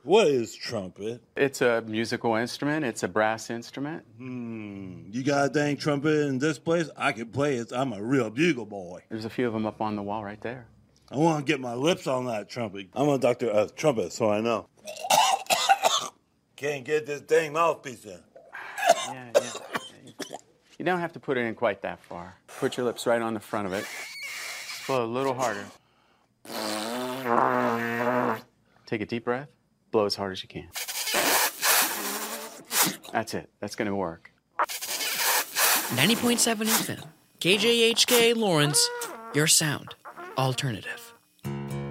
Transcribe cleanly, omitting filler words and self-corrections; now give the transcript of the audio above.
What is trumpet? It's a musical instrument. It's a brass instrument. You got a dang trumpet in this place? I can play it. I'm a real bugle boy. There's a few of them up on the wall right there. I want to get my lips on that trumpet. I'm a doctor of trumpet, so I know. Can't get this dang mouthpiece in. Yeah. You don't have to put it in quite that far. Put your lips right on the front of it. Blow a little harder. Take a deep breath. Blow as hard as you can. That's it. That's going to work. 90.7 FM. KJHK Lawrence, your sound alternative.